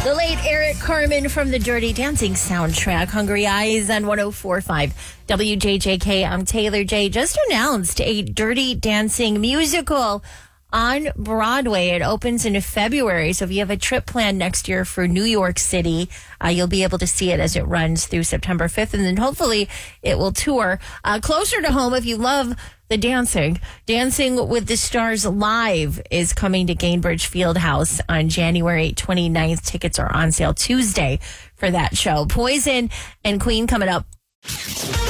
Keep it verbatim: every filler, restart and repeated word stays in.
The late Eric Carmen from the Dirty Dancing soundtrack, Hungry Eyes on one oh four point five W J J K. I'm Taylor J. Just announced a Dirty Dancing musical on Broadway. It opens in February, so if you have a trip planned next year for New York City, uh, you'll be able to see it as it runs through September fifth, and then hopefully it will tour uh, closer to home if you love the dancing. Dancing with the Stars Live is coming to Gainbridge Fieldhouse on January twenty-ninth. Tickets are on sale Tuesday for that show. Poison and Queen coming up.